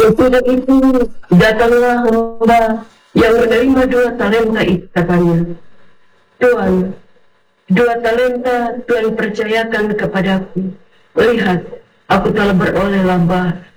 Sesudah itu datanglah hamba yang menerima 2 talenta itu, katanya, Tuan, 2 talenta Tuhan percayakan kepadaku. Lihat, aku telah beroleh laba